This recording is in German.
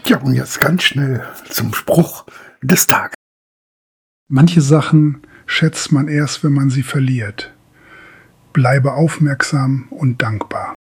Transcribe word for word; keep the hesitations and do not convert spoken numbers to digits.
Ja, und jetzt ganz schnell zum Spruch des Tages. Manche Sachen schätzt man erst, wenn man sie verliert. Bleibe aufmerksam und dankbar.